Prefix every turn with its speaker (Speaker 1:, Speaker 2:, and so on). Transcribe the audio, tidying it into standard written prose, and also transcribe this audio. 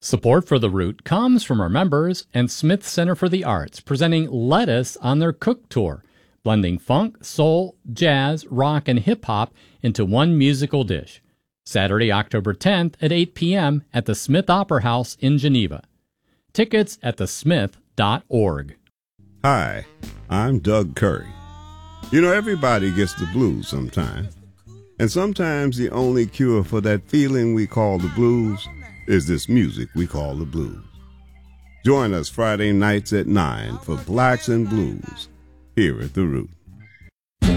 Speaker 1: Support for The Root comes from our members and Smith Center for the Arts, presenting Lettuce on their Cook Tour, blending funk, soul, jazz, rock, and hip-hop into one musical dish. Saturday, October 10th at 8 p.m. at the Smith Opera House in Geneva. Tickets at thesmith.org.
Speaker 2: Hi, I'm Doug Curry. You know, everybody gets the blues sometimes. And sometimes the only cure for that feeling we call the blues is this music we call the blues. Join us Friday nights at 9 for Blacks and Blues here at The Root.